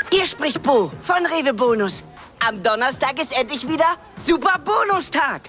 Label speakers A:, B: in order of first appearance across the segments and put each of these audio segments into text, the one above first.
A: Hier spricht Bo von Rewe Bonus. Am Donnerstag ist endlich wieder Super Bonustag.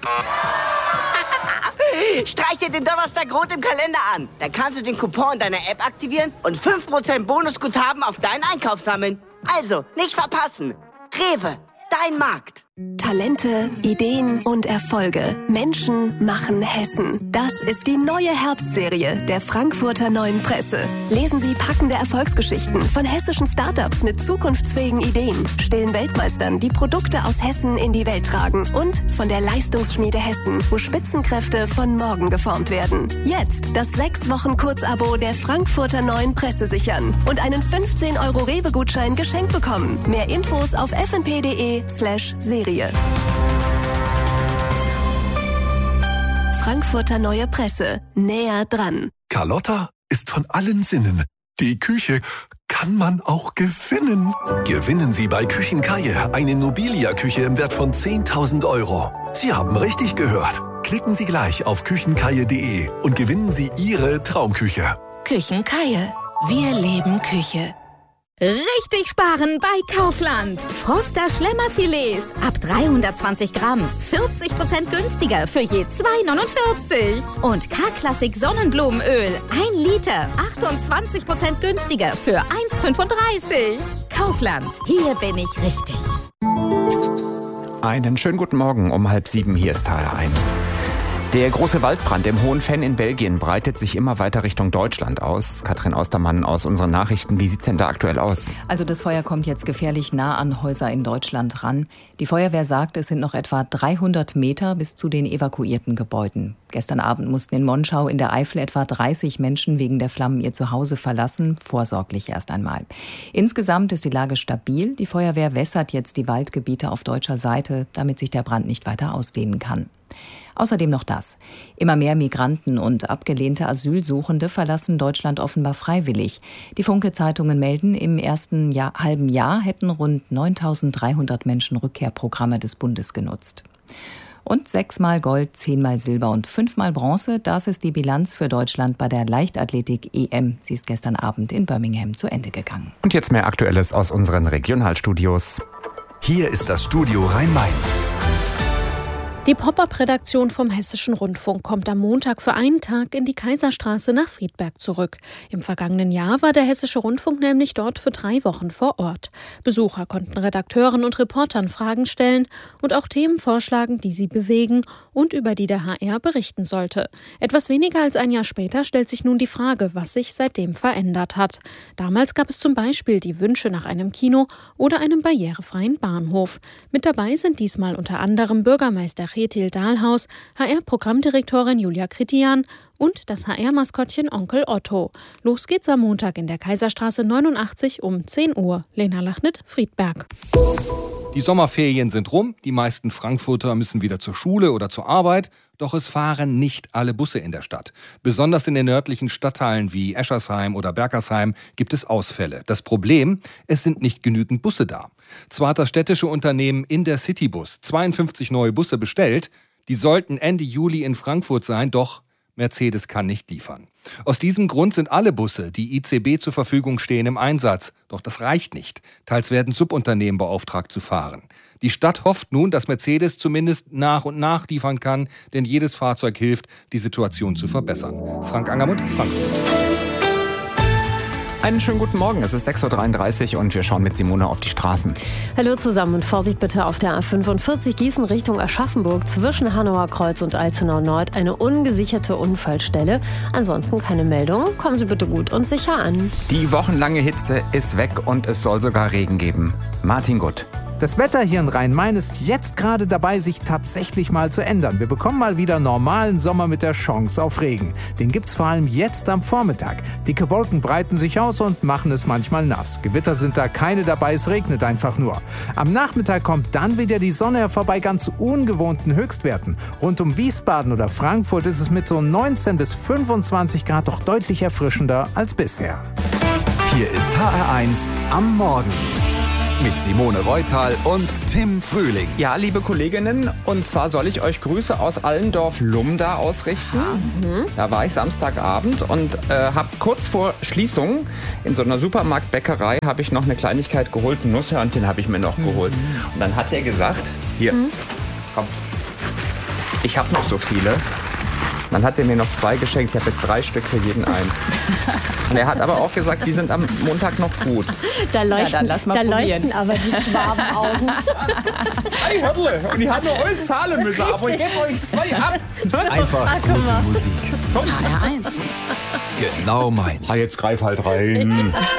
A: Streich dir den Donnerstag rot im Kalender an. Da kannst du den Coupon deiner App aktivieren und 5% Bonusguthaben auf deinen Einkauf sammeln. Also, nicht verpassen. Rewe, dein Markt.
B: Talente, Ideen und Erfolge. Menschen machen Hessen. Das ist die neue Herbstserie der Frankfurter Neuen Presse. Lesen Sie packende Erfolgsgeschichten von hessischen Startups mit zukunftsfähigen Ideen, stillen Weltmeistern, die Produkte aus Hessen in die Welt tragen und von der Leistungsschmiede Hessen, wo Spitzenkräfte von morgen geformt werden. Jetzt das 6-Wochen-Kurzabo der Frankfurter Neuen Presse sichern und einen 15 € Rewe-Gutschein geschenkt bekommen. Mehr Infos auf fnp.de/Serie. Frankfurter Neue Presse. Näher dran.
C: Carlotta ist von allen Sinnen. Die Küche kann man auch gewinnen. Gewinnen Sie bei Küchenkaje eine Nobilia-Küche im Wert von 10.000 €. Sie haben richtig gehört. Klicken Sie gleich auf küchenkaje.de und gewinnen Sie Ihre Traumküche.
B: Küchenkaje. Wir leben Küche.
D: Richtig sparen bei Kaufland. Froster Schlemmerfilets ab 320 Gramm. 40% günstiger für je 2,49. Und K-Klassik Sonnenblumenöl 1 Liter. 28% günstiger für 1,35. Kaufland. Hier bin ich richtig.
E: Einen schönen guten Morgen um 6:30. Hier ist HR1. Der große Waldbrand im Hohen Venn in Belgien breitet sich immer weiter Richtung Deutschland aus. Katrin Ostermann aus unseren Nachrichten. Wie sieht's denn da aktuell aus?
F: Also das Feuer kommt jetzt gefährlich nah an Häuser in Deutschland ran. Die Feuerwehr sagt, es sind noch etwa 300 Meter bis zu den evakuierten Gebäuden. Gestern Abend mussten in Monschau in der Eifel etwa 30 Menschen wegen der Flammen ihr Zuhause verlassen. Vorsorglich erst einmal. Insgesamt ist die Lage stabil. Die Feuerwehr wässert jetzt die Waldgebiete auf deutscher Seite, damit sich der Brand nicht weiter ausdehnen kann. Außerdem noch das. Immer mehr Migranten und abgelehnte Asylsuchende verlassen Deutschland offenbar freiwillig. Die Funke-Zeitungen melden, im ersten halben Jahr hätten rund 9.300 Menschen Rückkehrprogramme des Bundes genutzt. Und 6-mal Gold, 10-mal Silber und 5-mal Bronze, das ist die Bilanz für Deutschland bei der Leichtathletik-EM. Sie ist gestern Abend in Birmingham zu Ende gegangen.
E: Und jetzt mehr Aktuelles aus unseren Regionalstudios.
C: Hier ist das Studio Rhein-Main.
G: Die Pop-up-Redaktion vom Hessischen Rundfunk kommt am Montag für einen Tag in die Kaiserstraße nach Friedberg zurück. Im vergangenen Jahr war der Hessische Rundfunk nämlich dort für 3 Wochen vor Ort. Besucher konnten Redakteuren und Reportern Fragen stellen und auch Themen vorschlagen, die sie bewegen und über die der HR berichten sollte. Etwas weniger als ein Jahr später stellt sich nun die Frage, was sich seitdem verändert hat. Damals gab es zum Beispiel die Wünsche nach einem Kino oder einem barrierefreien Bahnhof. Mit dabei sind diesmal unter anderem Bürgermeister Kjetil Dahlhaus, HR-Programmdirektorin Julia Kritian und das HR-Maskottchen Onkel Otto. Los geht's am Montag in der Kaiserstraße 89 um 10 Uhr. Lena Lachnitt, Friedberg.
H: Die Sommerferien sind rum, die meisten Frankfurter müssen wieder zur Schule oder zur Arbeit, doch es fahren nicht alle Busse in der Stadt. Besonders in den nördlichen Stadtteilen wie Eschersheim oder Bergersheim gibt es Ausfälle. Das Problem, es sind nicht genügend Busse da. Zwar hat das städtische Unternehmen Intercitybus 52 neue Busse bestellt, die sollten Ende Juli in Frankfurt sein, doch Mercedes kann nicht liefern. Aus diesem Grund sind alle Busse, die ICB zur Verfügung stehen, im Einsatz. Doch das reicht nicht. Teils werden Subunternehmen beauftragt zu fahren. Die Stadt hofft nun, dass Mercedes zumindest nach und nach liefern kann, denn jedes Fahrzeug hilft, die Situation zu verbessern. Frank Angermund, Frankfurt.
E: Einen schönen guten Morgen, es ist 6:33 Uhr und wir schauen mit Simone auf die Straßen.
I: Hallo zusammen und Vorsicht bitte auf der A45 Gießen Richtung Aschaffenburg zwischen Hanauer Kreuz und Alzenau Nord eine ungesicherte Unfallstelle. Ansonsten keine Meldung, kommen Sie bitte gut und sicher an.
E: Die wochenlange Hitze ist weg und es soll sogar Regen geben. Martin Gutt.
J: Das Wetter hier in Rhein-Main ist jetzt gerade dabei, sich tatsächlich mal zu ändern. Wir bekommen mal wieder normalen Sommer mit der Chance auf Regen. Den gibt's vor allem jetzt am Vormittag. Dicke Wolken breiten sich aus und machen es manchmal nass. Gewitter sind da keine dabei, es regnet einfach nur. Am Nachmittag kommt dann wieder die Sonne hervor bei ganz ungewohnten Höchstwerten. Rund um Wiesbaden oder Frankfurt ist es mit so 19 bis 25 Grad doch deutlich erfrischender als bisher.
C: Hier ist HR1 am Morgen.
K: mit Simone Reutal und Tim Frühling.
E: Ja, liebe Kolleginnen, und zwar soll ich euch Grüße aus Allendorf-Lumda ausrichten. Da war ich Samstagabend und habe kurz vor Schließung in so einer Supermarktbäckerei habe ich noch eine Kleinigkeit geholt. Ein Nusshörnchen habe ich mir noch geholt. Und dann hat der gesagt, hier, komm, ich habe noch so viele. Dann hat er mir noch 2 geschenkt. Ich habe jetzt 3 Stück für jeden einen. Und er hat aber auch gesagt, die sind am Montag noch gut.
I: Da leuchten aber die Schwabenaugen.
E: Hey, Hörle, und ich habe nur euch zahlen müssen, aber ich gebe euch 2 ab.
K: Einfach gute Musik.
D: HR1.
K: Genau meins.
E: Jetzt greif halt rein.